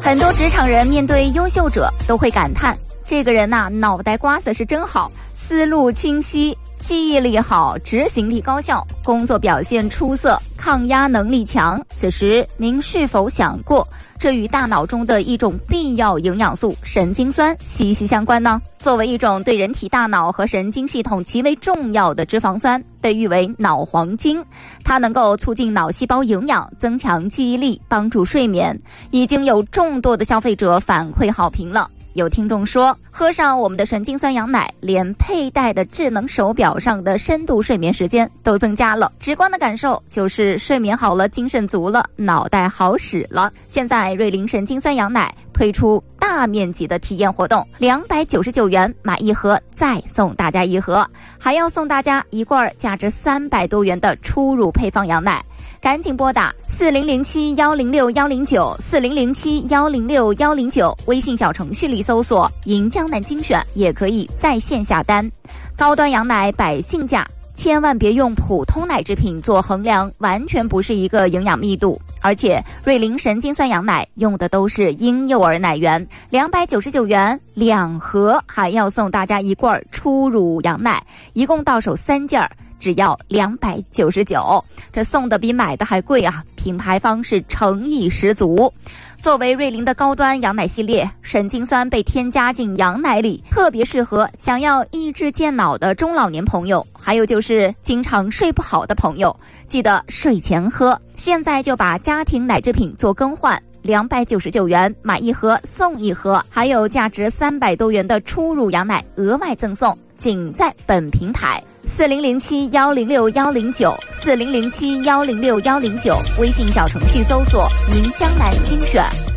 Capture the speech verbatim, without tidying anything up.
很多职场人面对优秀者都会感叹，这个人呐、啊，脑袋瓜子是真好，思路清晰，记忆力好，执行力高效，工作表现出色，抗压能力强。此时您是否想过，这与大脑中的一种必要营养素神经酸息息相关呢？作为一种对人体大脑和神经系统极为重要的脂肪酸，被誉为脑黄金，它能够促进脑细胞营养，增强记忆力，帮助睡眠，已经有众多的消费者反馈好评了。有听众说，喝上我们的神经酸羊奶，连佩戴的智能手表上的深度睡眠时间都增加了。直观的感受就是睡眠好了，精神足了，脑袋好使了。现在瑞林神经酸羊奶推出大面积的体验活动，两百九十九元买一盒，再送大家一盒，还要送大家一罐价值三百多元的初乳配方羊奶。赶紧拨打四零零七幺零六幺零九四零零七幺零六幺零九，微信小程序里搜索银江南精选，也可以在线下单。高端羊奶百姓价，千万别用普通奶制品做衡量，完全不是一个营养密度。而且瑞林神经酸羊奶用的都是婴幼儿奶源，两百九十九元两盒，还要送大家一罐初乳羊奶，一共到手三件儿，只要两百九十九，这送的比买的还贵啊！品牌方是诚意十足。作为瑞林的高端羊奶系列，神经酸被添加进羊奶里，特别适合想要益智健脑的中老年朋友，还有就是经常睡不好的朋友，记得睡前喝。现在就把家庭奶制品做更换，两百九十九元买一盒送一盒，还有价值三百多元的初乳羊奶额外赠送，仅在本平台。四零零七幺零六幺零九四零零七幺零六幺零九，微信小程序搜索银江南精选。